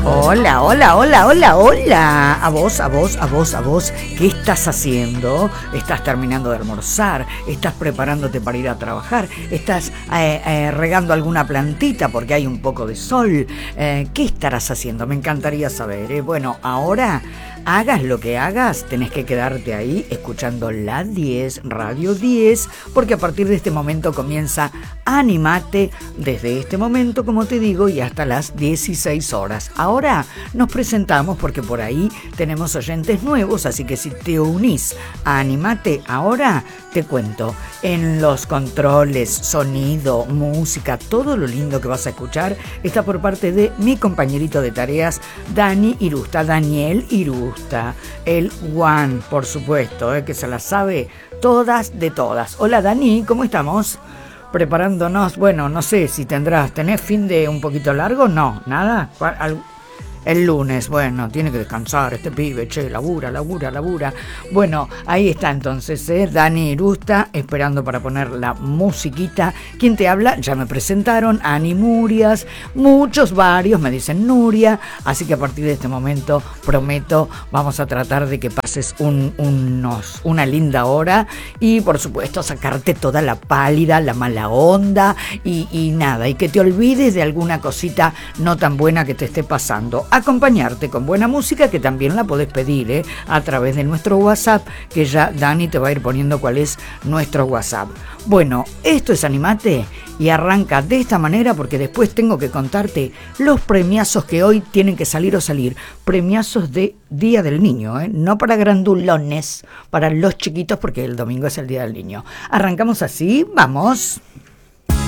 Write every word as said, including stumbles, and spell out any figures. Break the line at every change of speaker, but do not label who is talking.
Hola, hola, hola, hola, hola. A vos, a vos, a vos, a vos. ¿Qué estás haciendo? ¿Estás terminando de almorzar? ¿Estás preparándote para ir a trabajar? ¿Estás eh, eh, regando alguna plantita porque hay un poco de sol? Eh, ¿Qué estarás haciendo? Me encantaría saber. ¿eh? Bueno, ahora, hagas lo que hagas, tenés que quedarte ahí escuchando la diez, Radio diez, porque a partir de este momento comienza Animate desde este momento, como te digo, y hasta las dieciséis horas. Ahora nos presentamos porque por ahí tenemos oyentes nuevos, así que si te unís a Animate ahora, te cuento, en los controles, sonido, música, todo lo lindo que vas a escuchar está por parte de mi compañerito de tareas, Dani Irusta, Daniel Irusta, el One, por supuesto, eh, que se las sabe todas de todas. Hola Dani, ¿cómo estamos? Preparándonos, bueno, no sé si tendrás, ¿tenés fin de un poquito largo? No, nada. El lunes, bueno, tiene que descansar este pibe, che, labura, labura, labura. Bueno, ahí está entonces, ¿eh? Dani Irusta, esperando para poner la musiquita. ¿Quién te habla? Ya me presentaron, Ani Murias, muchos, varios, me dicen Nuria. Así que a partir de este momento, prometo, vamos a tratar de que pases un, unos, una linda hora. Y por supuesto, sacarte toda la pálida, la mala onda y, y nada. Y que te olvides de alguna cosita no tan buena que te esté pasando. Acompañarte con buena música, que también la podés pedir ¿eh? a través de nuestro WhatsApp, que ya Dani te va a ir poniendo cuál es nuestro WhatsApp. Bueno, esto es Animate y arranca de esta manera porque después tengo que contarte los premiazos que hoy tienen que salir o salir. Premiazos de Día del Niño, ¿eh? no para grandulones, para los chiquitos porque el domingo es el Día del Niño. Arrancamos así, vamos.